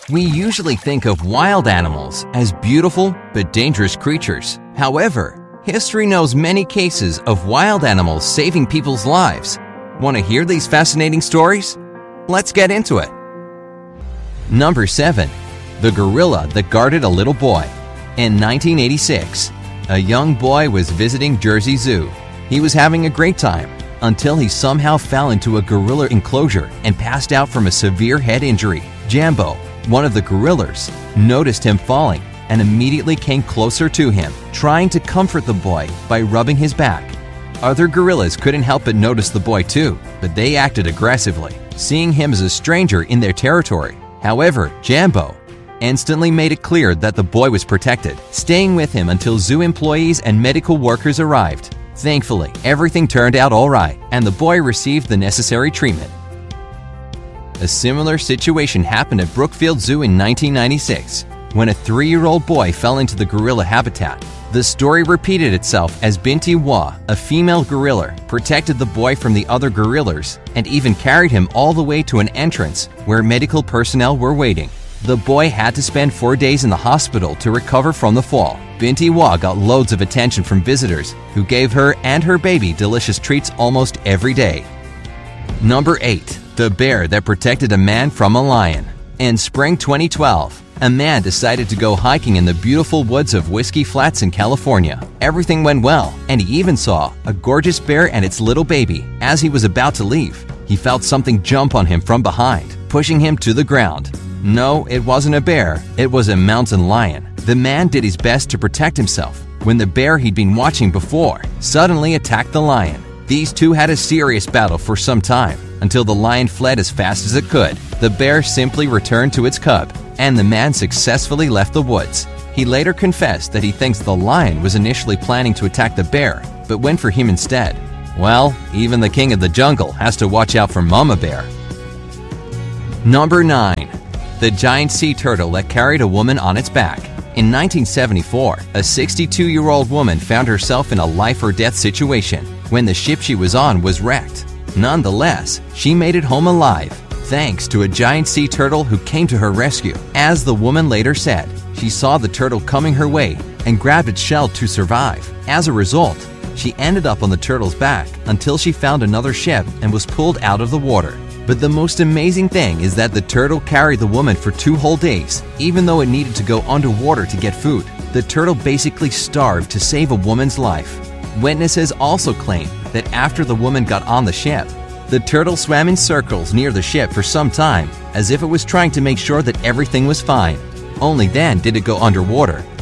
We usually think of wild animals as beautiful but dangerous creatures. However, history knows many cases of wild animals saving people's lives. Want to hear these fascinating stories? Let's get into it. Number 7. The gorilla that guarded a little boy. In 1986, a young boy was visiting Jersey Zoo. He was having a great time until he somehow fell into a gorilla enclosure and passed out from a severe head injury. Jambo, one of the gorillas, noticed him falling and immediately came closer to him, trying to comfort the boy by rubbing his back. Other gorillas couldn't help but notice the boy too, but they acted aggressively, seeing him as a stranger in their territory. However, Jambo instantly made it clear that the boy was protected, staying with him until zoo employees and medical workers arrived. Thankfully, everything turned out all right, and the boy received the necessary treatment. A similar situation happened at Brookfield Zoo in 1996, when a 3-year-old boy fell into the gorilla habitat. The story repeated itself as Binti Wa, a female gorilla, protected the boy from the other gorillas and even carried him all the way to an entrance where medical personnel were waiting. The boy had to spend 4 days in the hospital to recover from the fall. Binti Wa got loads of attention from visitors who gave her and her baby delicious treats almost every day. Number 8. The bear that protected a man from a lion. In spring 2012, a man decided to go hiking in the beautiful woods of Whiskey Flats in California. Everything went well, and he even saw a gorgeous bear and its little baby. As he was about to leave, he felt something jump on him from behind, pushing him to the ground. No, it wasn't a bear, it was a mountain lion. The man did his best to protect himself when the bear he'd been watching before suddenly attacked the lion. These two had a serious battle for some time until the lion fled as fast as it could. The bear simply returned to its cub, and the man successfully left the woods. He later confessed that he thinks the lion was initially planning to attack the bear, but went for him instead. Well, even the king of the jungle has to watch out for Mama Bear. Number 9. The giant sea turtle that carried a woman on its back. In 1974, a 62-year-old woman found herself in a life-or-death situation when the ship she was on was wrecked. Nonetheless, she made it home alive, thanks to a giant sea turtle who came to her rescue. As the woman later said, she saw the turtle coming her way and grabbed its shell to survive. As a result, she ended up on the turtle's back until she found another ship and was pulled out of the water. But the most amazing thing is that the turtle carried the woman for 2 whole days, even though it needed to go underwater to get food. The turtle basically starved to save a woman's life. Witnesses also claim that after the woman got on the ship, the turtle swam in circles near the ship for some time, as if it was trying to make sure that everything was fine. Only then did it go underwater